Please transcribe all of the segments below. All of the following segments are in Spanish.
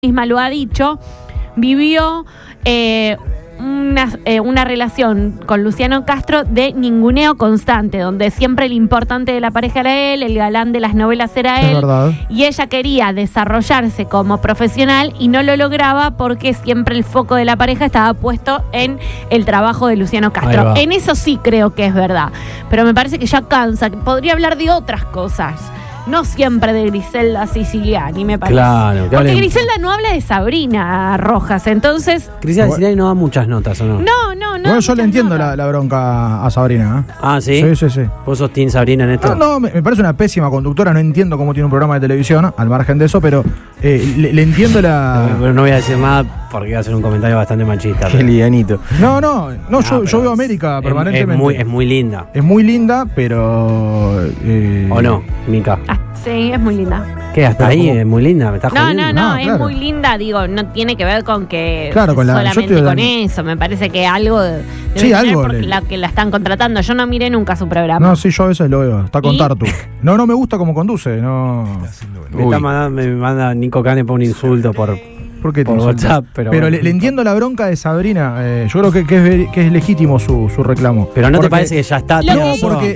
misma lo ha dicho, vivió una relación con Luciano Castro de ninguneo constante, donde siempre el importante de la pareja era él, el galán de las novelas era él, y ella quería desarrollarse como profesional y no lo lograba porque siempre el foco de la pareja estaba puesto en el trabajo de Luciano Castro. En eso sí creo que es verdad, pero me parece que ya cansa, podría hablar de otras cosas. No siempre de Griselda Siciliani, me parece. Claro, porque Griselda no habla de Sabrina Rojas, entonces... Griselda Siciliani no da muchas notas, ¿o no? No. Bueno, yo le entiendo la bronca a Sabrina. Ah, ¿sí? Sí. ¿Vos sos team Sabrina en esto? No, me parece una pésima conductora, no entiendo cómo tiene un programa de televisión, al margen de eso, pero le entiendo la... Pero no voy a decir nada porque va a ser un comentario bastante machista. Qué livianito. No, yo veo América permanentemente. Es muy linda. Es muy linda, pero... ¿O no, Mica? Sí, es muy linda. ¿Qué? ¿Hasta ahí es muy linda? ¿Me estás jodiendo? No, es claro. muy linda, digo, no tiene que ver con que claro, con solamente con eso, me parece que algo debe tener porque la que la están contratando. Yo no miré nunca su programa. No, sí, yo a veces lo veo, está con Tartu. No me gusta cómo conduce, no. Me manda Nico Cane por un insulto por WhatsApp, pero bueno. le entiendo la bronca de Sabrina. Yo creo que es legítimo su reclamo. Pero ¿no te parece que ya está? Porque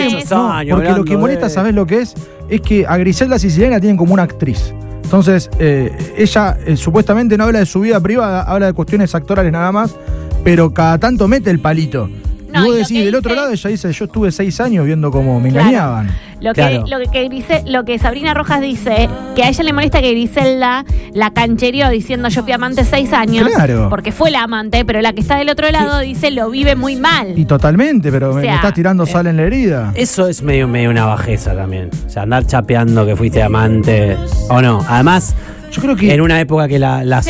lo que molesta, ¿sabes lo que es? Es que a Griselda Siciliani la tienen como una actriz. Entonces, ella supuestamente no habla de su vida privada, habla de cuestiones actorales nada más, pero cada tanto mete el palito. Y vos decís, del otro lado ella dice, yo estuve 6 años viendo cómo me engañaban. Lo que Sabrina Rojas dice, que a ella le molesta que Griselda la canchereó diciendo yo fui amante 6 años. Claro. Porque fue la amante, pero la que está del otro lado dice lo vive muy mal. Y totalmente, pero me estás tirando sal en la herida. Eso es medio una bajeza también. O sea, andar chapeando que fuiste amante o no. Además, yo creo que en una época que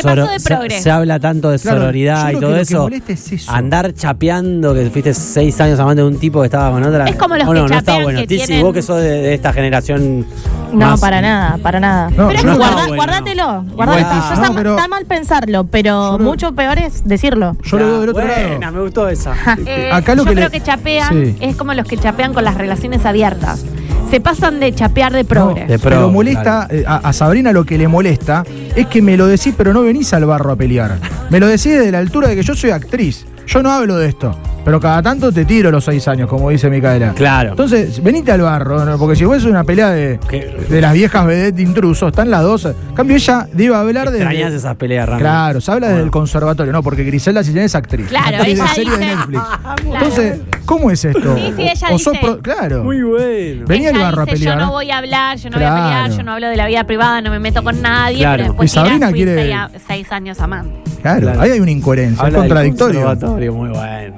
se habla tanto de sororidad y todo eso, andar chapeando que fuiste 6 años amante de un tipo que estaba con otra. Es como los que no está bueno. Tizi, vos que sos de esta generación. No, para nada. No, pero guárdatelo. Está mal pensarlo, pero mucho peor es decirlo. Yo lo veo del otro lado. Me gustó esa. Acá yo creo que chapean es como los que chapean con las relaciones abiertas. Se pasan de chapear de progre. Pero molesta, a Sabrina lo que le molesta es que me lo decís, pero no venís al barro a pelear. Me lo decís desde la altura de que yo soy actriz. Yo no hablo de esto. Pero cada tanto te tiro los 6 años, como dice Micaela. Claro. Entonces, venite al barro, ¿no? Porque si fuese una pelea de las viejas vedettes de intrusos, están las dos. En cambio, ella debe hablar de. Extrañas esas peleas, Ramón. Claro, se habla desde el conservatorio, no, porque Griselda Siciliani es actriz. Claro, actriz ella de serie dice, de Netflix. Entonces, ¿cómo es esto? Sí, ella dice. Claro. Muy bueno. Venía al barro a pelear. Yo no voy a hablar, yo no voy a pelear, yo no hablo de la vida privada, no me meto con nadie. Pero después y Sabrina fui quiere 6 años amante. Claro, ahí hay una incoherencia, es contradictorio. Muy bueno.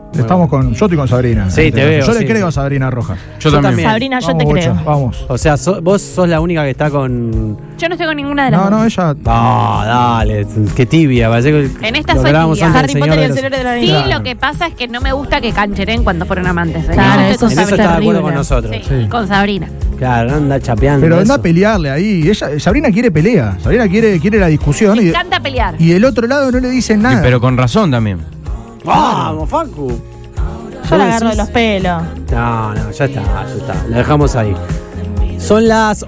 Yo estoy con Sabrina. Sí, te veo. Yo le creo a Sabrina Rojas. Yo también. Sabrina, yo te creo. Vamos. O sea, vos sos la única que está con... Yo no estoy con ninguna de las dos. No, ella... No, dale, qué tibia. Parece que en esta soy tibia. Harry Potter y el Señor de la Sí, lo que pasa es que no me gusta que cancheren cuando fueron amantes. Claro, eso está de acuerdo con nosotros. Sí, con Sabrina. Claro, anda chapeando. Pero anda a pelearle ahí. Sabrina quiere pelea. Sabrina quiere la discusión. Me encanta pelear. Y del otro lado no le dicen nada. Pero con razón también. ¡Vamos, Facu! Yo la agarro de los pelos. No, ya está. Lo dejamos ahí. Son las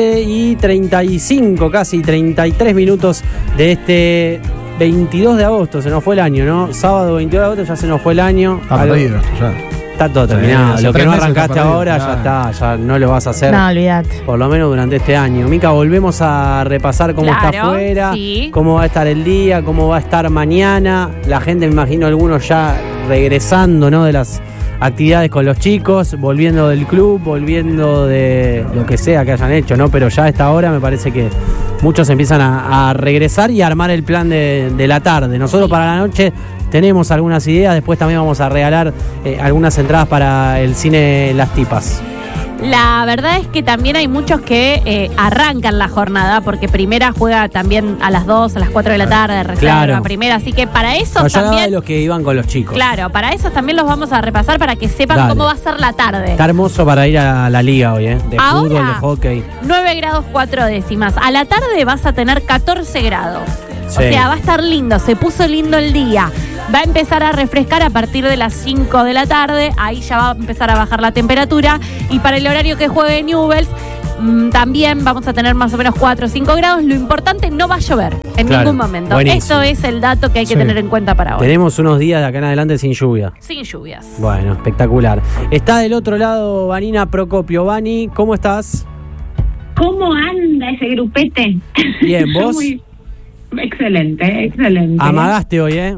11:35, casi 33 minutos de este 22 de agosto. Se nos fue el año, ¿no? Sábado 22 de agosto ya se nos fue el año. Está perdido ya. Está todo terminado. Lo que no arrancaste ahora ya está. Ya no lo vas a hacer. No, olvidate. Por lo menos durante este año. Mica, volvemos a repasar cómo está afuera, cómo va a estar el día, cómo va a estar mañana. La gente, me imagino, algunos ya regresando, ¿no? De las actividades con los chicos, volviendo del club, volviendo de lo que sea que hayan hecho, ¿no? Pero ya a esta hora me parece que muchos empiezan a regresar y a armar el plan de la tarde. Nosotros para la noche tenemos algunas ideas, después también vamos a regalar algunas entradas para el cine Las Tipas. La verdad es que también hay muchos que arrancan la jornada, porque Primera juega también a las 2, a las 4 de la tarde, reserva Primera, así que para esos también... de los que iban con los chicos. Claro, para esos también los vamos a repasar para que sepan cómo va a ser la tarde. Está hermoso para ir a la liga hoy, de fútbol, de hockey. 9 grados 4 décimas. A la tarde vas a tener 14 grados. Sí. O sea, va a estar lindo, se puso lindo el día. Va a empezar a refrescar a partir de las 5 de la tarde, ahí ya va a empezar a bajar la temperatura. Y para el horario que juegue Newell's, también vamos a tener más o menos 4 o 5 grados. Lo importante, no va a llover en ningún momento. Buenísimo. Esto es el dato que hay que tener en cuenta para hoy. Tenemos unos días de acá en adelante sin lluvia. Sin lluvias. Bueno, espectacular. Está del otro lado Vanina Procopio. Vani, ¿cómo estás? ¿Cómo anda ese grupete? Bien, ¿vos? Excelente. Amagaste hoy, ¿eh?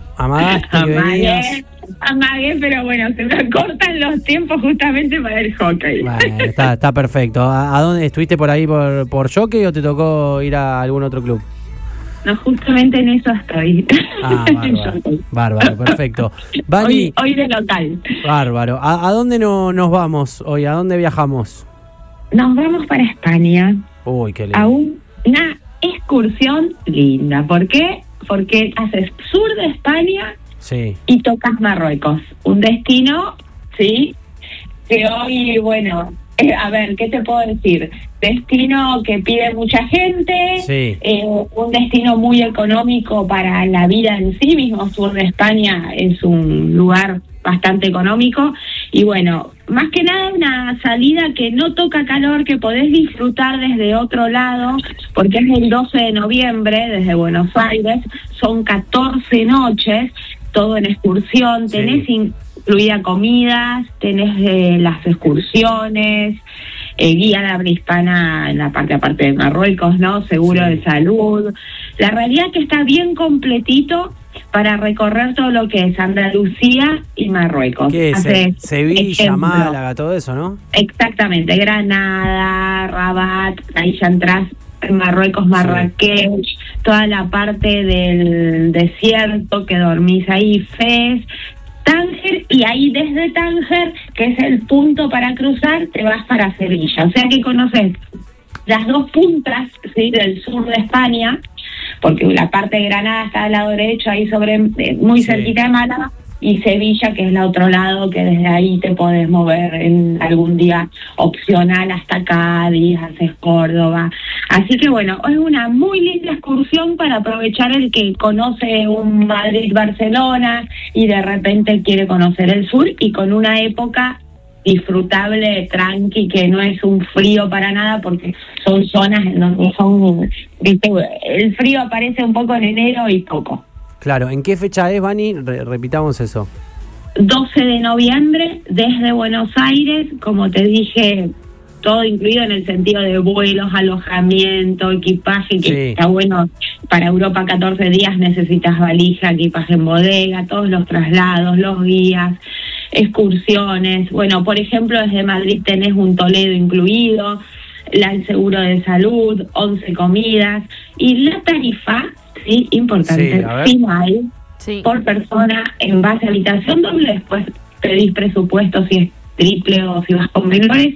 Amagué, pero bueno, se me cortan los tiempos justamente para el hockey. Bueno, está perfecto. ¿A dónde estuviste por ahí por jockey o te tocó ir a algún otro club? No, justamente en eso estoy. Bárbaro, perfecto. Vani, hoy de local. Bárbaro. ¿A dónde nos vamos hoy? ¿A dónde viajamos? Nos vamos para España. Uy, qué lindo. A una excursión linda. ¿Por qué? Porque haces sur de España y tocas Marruecos. Un destino, sí, que hoy, bueno, a ver, ¿qué te puedo decir? Destino que pide mucha gente, un destino muy económico para la vida en sí mismo. Sur de España es un lugar bastante económico y bueno, más que nada una salida que no toca calor, que podés disfrutar desde otro lado, porque es el 12 de noviembre desde Buenos Aires, son 14 noches, todo en excursión, tenés incluida comidas, tenés las excursiones, guía de habla hispana en la parte aparte de Marruecos, ¿no? Seguro de salud. La realidad es que está bien completito para recorrer todo lo que es Andalucía y Marruecos. ¿Qué es? Sevilla, Málaga, todo eso, ¿no? Exactamente, Granada, Rabat, ahí ya entras en Marruecos, Marrakech, toda la parte del desierto que dormís ahí, Fez, Tánger, y ahí desde Tánger, que es el punto para cruzar, te vas para Sevilla. O sea que conoces las dos puntas, ¿sí?, del sur de España, porque la parte de Granada está al lado derecho, ahí muy cerquita de Málaga, y Sevilla, que es el otro lado, que desde ahí te podés mover en algún día opcional hasta Cádiz, haces Córdoba. Así que bueno, es una muy linda excursión para aprovechar el que conoce un Madrid-Barcelona y de repente quiere conocer el sur, y con una época disfrutable, tranqui, que no es un frío para nada, porque son zonas en donde el frío aparece un poco en enero y poco. Claro, ¿en qué fecha es, Vani? Repitamos eso. 12 de noviembre desde Buenos Aires, como te dije, todo incluido en el sentido de vuelos, alojamiento, equipaje, que está bueno. Para Europa 14 días necesitas valija, equipaje en bodega, todos los traslados, los guías, excursiones. Bueno, por ejemplo, desde Madrid tenés un Toledo incluido, el seguro de salud, 11 comidas, y la tarifa, sí, importante, final, por persona en base a habitación doble. Después pedís presupuesto si es triple o si vas con menores,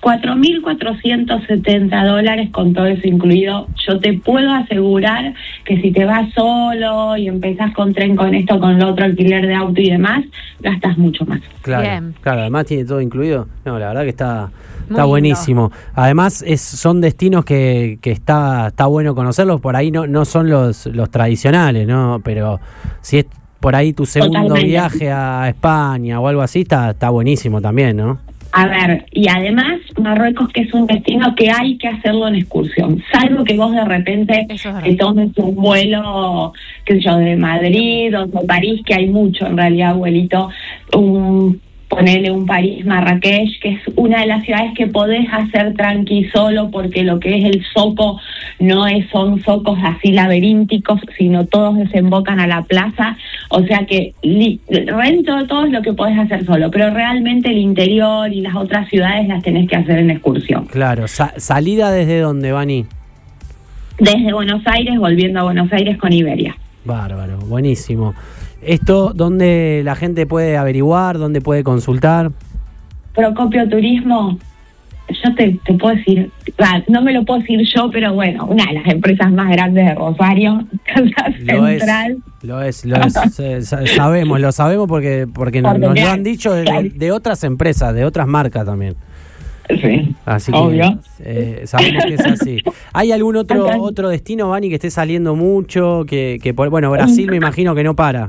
$4.470 con todo eso incluido. Yo te puedo asegurar que si te vas solo y empezás con tren, con esto, con lo otro, alquiler de auto y demás, gastas mucho más. Claro, además tiene todo incluido. No, la verdad que está buenísimo. Además son destinos que está bueno conocerlos. Por ahí no son los tradicionales, ¿no? Pero si es por ahí tu segundo viaje a España o algo así, está buenísimo también, ¿no? A ver, y además Marruecos, que es un destino que hay que hacerlo en excursión, salvo que vos de repente te tomes un vuelo, qué sé yo, de Madrid o de París, que hay mucho en realidad, abuelito, ponele un París-Marrakech, que es una de las ciudades que podés hacer tranqui solo, porque lo que es el zoco son zocos así laberínticos, sino todos desembocan a la plaza, o sea que dentro de todo es lo que podés hacer solo, pero realmente el interior y las otras ciudades las tenés que hacer en excursión. Claro, ¿salida desde dónde, Vani? Desde Buenos Aires, volviendo a Buenos Aires con Iberia. Bárbaro, buenísimo. ¿Esto dónde la gente puede averiguar, dónde puede consultar? Procopio Turismo, yo te puedo decir, no me lo puedo decir yo, pero bueno, una de las empresas más grandes de Rosario, Casa Central. Lo es. Lo sabemos porque nos lo han dicho de otras empresas, de otras marcas también. Sí, así obvio. Que sabemos que es así. ¿Hay algún otro destino, Vani, que esté saliendo mucho? Bueno, Brasil me imagino que no para.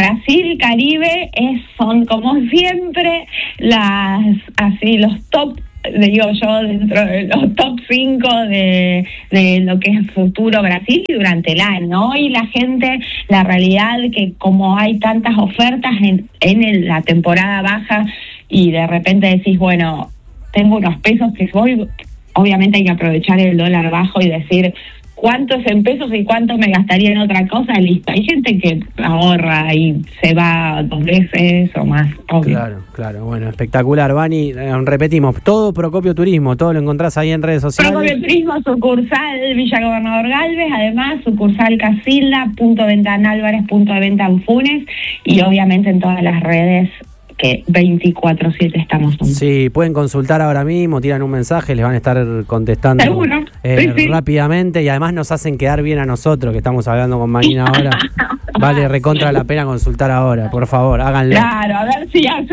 Brasil, Caribe, son como siempre los top digo yo, dentro de los top 5 de lo que es futuro Brasil y durante el año. Hoy la gente, la realidad que como hay tantas ofertas en la temporada baja y de repente decís, bueno, tengo unos pesos que voy, obviamente hay que aprovechar el dólar bajo y decir cuántos en pesos y cuánto me gastaría en otra cosa, listo. Hay gente que ahorra y se va 2 veces o más, obvio. Claro, bueno, espectacular, Vani. Repetimos, todo Procopio Turismo, todo lo encontrás ahí en redes sociales. Procopio Turismo, sucursal Villa Gobernador Galvez, además sucursal Casilda, punto de venta en Álvarez, punto de venta en Funes y obviamente en todas las redes que 24/7 estamos juntos. Sí, pueden consultar ahora mismo, tiran un mensaje, les van a estar contestando rápidamente y además nos hacen quedar bien a nosotros que estamos hablando con Marina ahora. Vale, recontra la pena consultar ahora, por favor, háganlo. Claro, a ver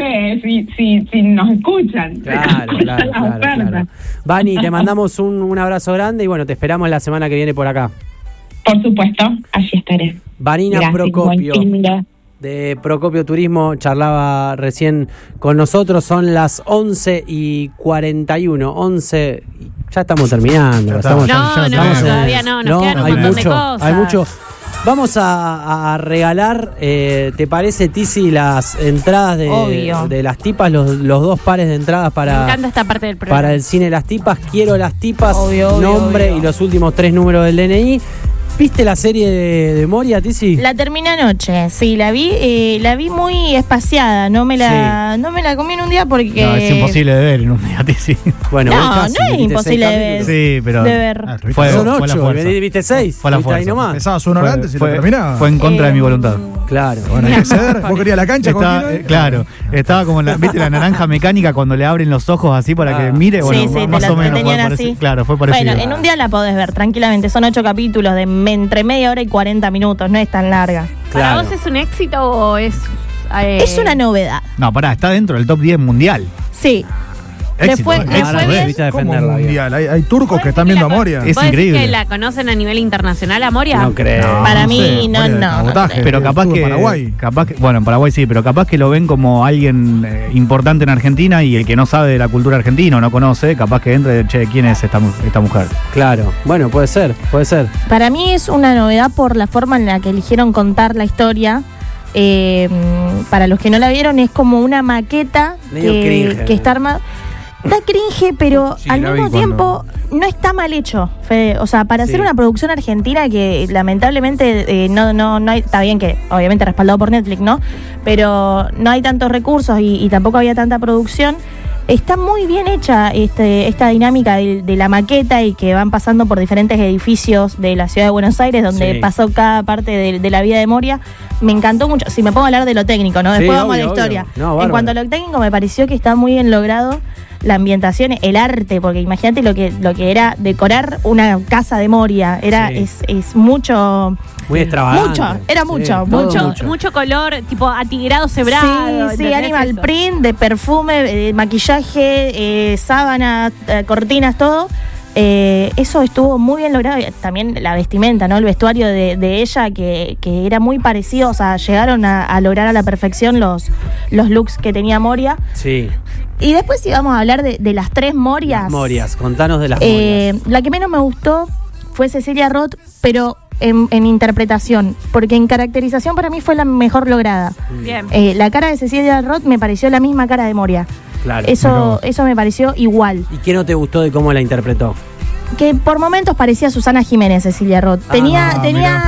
si nos escuchan. Claro. Vani, te mandamos un abrazo grande y bueno, te esperamos la semana que viene por acá. Por supuesto, allí estaré. Vanina Procopio. De Procopio Turismo charlaba recién con nosotros. Son las 11:41. 11. Ya estamos terminando. Todavía no. Nos quedan un montón de cosas. Hay mucho. Vamos a regalar, ¿te parece, Tizi, las entradas de las tipas, los 2 pares de entradas para. Me encanta esta parte del programa. Para el cine Las Tipas. Quiero las tipas, nombre y los últimos 3 números del DNI. ¿Viste la serie de Moria, Tizi? La terminé anoche, sí, la vi muy espaciada, no me la comí en un día porque... No, es imposible de ver en un día, Tizi. Bueno, no es imposible de ver. Sí, pero... De ver. Son 8, viste 6. Fue la fuerza. Ahí nomás. Empezabas 1 hora antes y lo terminaba. Fue en contra de mi voluntad. Claro. Bueno, hay que ceder. ¿Vos querías la cancha? Claro, estaba como ¿viste la naranja mecánica cuando le abren los ojos así para que mire? Bueno, sí, más o menos. Claro, fue parecido. Bueno, en un día la podés ver tranquilamente. Son 8 capítulos de entre media hora y 40 minutos, no es tan larga. ¿Para vos es un éxito o es...? Es una novedad. No, pará, está dentro del top 10 mundial. Sí. Éxito, ¿Cómo mundial? Hay turcos que están viendo a Moria. Es increíble. ¿Que la conocen a nivel internacional a Moria? No creo. Para mí, no. Pero capaz que bueno, en Paraguay sí, pero capaz que lo ven como alguien importante en Argentina y el que no sabe de la cultura argentina o no conoce, capaz que entre, ¿quién es esta mujer? Claro, bueno, puede ser. Para mí es una novedad por la forma en la que eligieron contar la historia. Para los que no la vieron, es como una maqueta que está armada. Da cringe, pero al mismo tiempo no está mal hecho, Fede. O sea, para hacer una producción argentina que lamentablemente no hay, está bien que obviamente respaldado por Netflix, ¿no? Pero no hay tantos recursos y tampoco había tanta producción. Está muy bien hecha esta dinámica de la maqueta y que van pasando por diferentes edificios de la ciudad de Buenos Aires donde pasó cada parte de la vida de Moria. Me encantó mucho. Si me pongo a hablar de lo técnico, ¿no? Después vamos a la historia. No, en cuanto a lo técnico, me pareció que está muy bien logrado. La ambientación, el arte, porque imagínate lo que era decorar una casa de Moria. Es mucho. Muy extravagante. Mucho color, tipo atigrado, cebrado. Sí, animal print, de perfume, maquillaje, sábanas, cortinas, todo. Eso estuvo muy bien logrado. También la vestimenta, ¿no? El vestuario de ella, que era muy parecido. O sea, llegaron a lograr a la perfección los looks que tenía Moria. Sí. Y después si vamos a hablar de las 3 Morias. Las Morias, contanos de las Morias. La que menos me gustó fue Cecilia Roth, pero en interpretación, porque en caracterización para mí fue la mejor lograda. Bien. La cara de Cecilia Roth me pareció la misma cara de Moria. Claro. Eso me pareció igual. ¿Y qué no te gustó de cómo la interpretó? Que por momentos parecía Susana Jiménez, Cecilia Roth. Tenía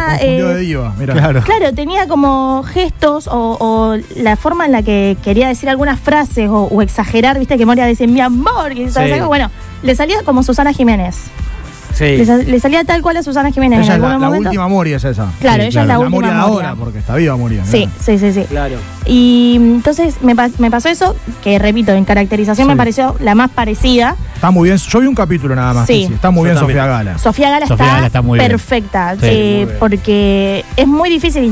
Claro, tenía como gestos o la forma en la que quería decir algunas frases o exagerar, viste que Moria decía mi amor, bueno, le salía como Susana Jiménez. Sí. Le salía tal cual a Susana Jiménez ella en algunos momentos. La última Moria es esa. Claro, ella es la última Moria de ahora, porque está viva Moria. Sí. Claro. Y entonces me pasó eso, que repito, en caracterización me pareció la más parecida. Está muy bien, yo vi un capítulo nada más. Sí. Está muy bien Sofía Gala. Sofía Gala está muy perfecta, porque es muy difícil